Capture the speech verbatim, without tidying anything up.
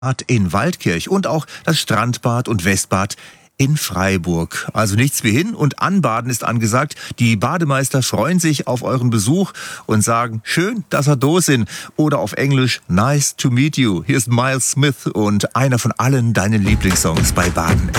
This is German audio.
Bad in Waldkirch und auch das Strandbad und Westbad in Freiburg. Also nichts wie hin und anbaden ist angesagt. Die Bademeister freuen sich auf euren Besuch und sagen, schön, dass ihr da sind. Oder auf Englisch, nice to meet you. Hier ist Miles Smith und einer von allen deinen Lieblingssongs bei Baden